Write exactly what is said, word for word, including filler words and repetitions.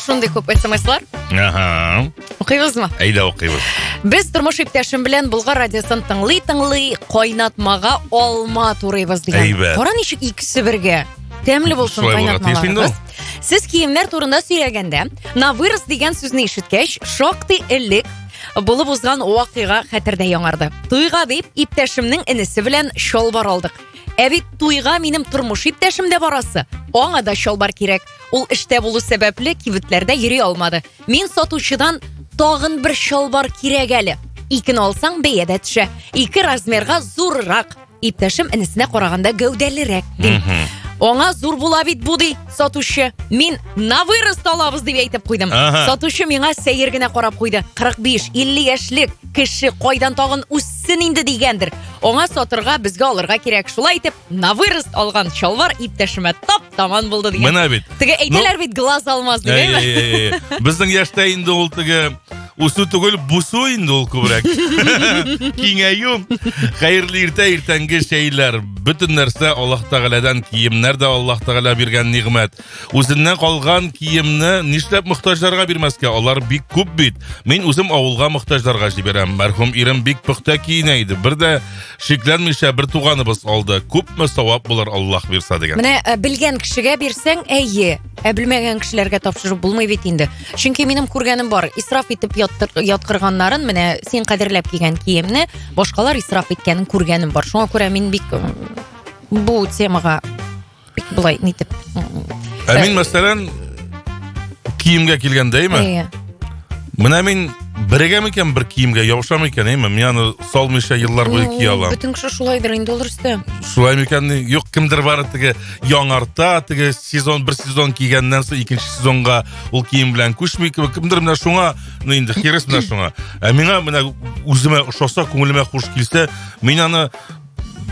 шундый күп смслар. Ага. Укыйбызмы? Әйдә укыйбыз. Без тормыш иптәшем белән Болгар радиосын тыңлый-тыңлый кайнатмага алма турыйбыз дигән. Әйбәт. Кара ничек икесе бергә. Тәмле булсын Шулай булырга тиеш инде кайнатмаларыбыз. ул. Сез киемнәр турында сөйләгәндә, навырыс дигән сүзне ишеткәч, шактый элек булып узган вакыйга хәтердә яңарды. Туйга дип иптәшемнең инесе белән чалбар алдык. Ә бит туйга минем тормыш иптәшем дә барасы. Аңа да чалбар кирәк. Ул эштә булу сәбәпле кибетләрдә йөри алмады. Мин сатучыдан тагын бер чалбар кирәк әле. Икене алсаң бәядә төшә. Ике размерга зуррак. Иптәшем инесенә караганда гәүдәлерәк ди. Аңа зур була бит бу ди сатучы. Мин навырыс алабыз дип әйтеп куйдым. Ага. Сатучы миңа сәер генә карап куйды. кырык биш илле яшьлек кеше кайдан тагын үссен инде дигәндер. Аңа сатырга безгә алырга кирәк. Шулай итеп, навырыс алган чалбар иптәшемә тап таман булды дигән. Менә бит. Теге әйтәләр бит глаз алмаз дип, Әй, әйме? әй, әй. Безнең яшьтә инде ул теге усу түгел, бусу инде ул күбрәк. Киңәю. Хәерле иртә, иртәнге шәйләр. Бөтен нәрсә Аллаһ Тәгаләдән, киемнәр дә Аллаһ Тәгалә биргән нигъмәт. Үзеннән калган киемне нишләп мохтаҗларга бирмәскә? Алар бик күп бит. Мин үзем авылга мохтаҗларга җибәрәм. Мәрхүм ирем бик пөхтә киенә иде. Бер дә шикләнмичә бер туганыбыз алды. Күпме савап булыр Аллаһ бирсә дигән. Менә ә, белгән кешегә бирсәң, әйе. Ә белмәгән кешеләргә тапшырып булмый бит инде. Чөнки минем күргәнем бар. Исраф итеп яттыр, яткырганнарын, менә син кадерләп кигән киемне башкалар исраф иткәнен күргәнем бар. Шуңа күрә мин бик м, бу темага бик булай нитеп. Ә мин мәсәлән киемгә килгәндә, әйме? Әйе. Менә мин берегә микән бер киемгә ябышам икән, әйме? Мин аны салмыйча еллар буе кия алам. Бөтен кеше шулайдыр инде ул Рөстәм. Шулай микән? Юк, кемдер бар теге яңарта, теге сезон бер сезон кигәннән соң икенче сезонга ул кием белән күчми, кемдер менә шуңа, ну инде хирес менә шуңа. Ә миңа менә үземә ошаса, күңелемә хуш килсә, мин аны